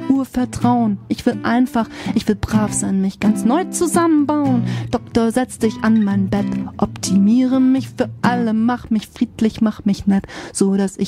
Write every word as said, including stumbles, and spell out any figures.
Urvertrauen. Ich will einfach, ich will brav sein, mich ganz neu zusammenbauen. Doktor, setz dich an mein Bett, optimiere mich für alle, mach mich friedlich, mach mich nett, so dass ich